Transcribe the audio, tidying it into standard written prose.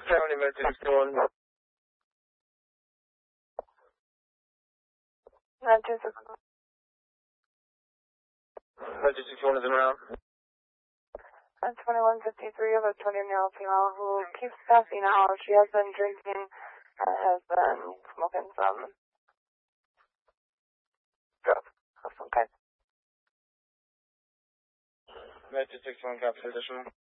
County, Metro 61. Metro 61. Metro 61 is around. 2153 of a 20-year-old female who keeps passing out. She has been drinking and has been smoking some drugs of some kind. Metro 61, copy, additional.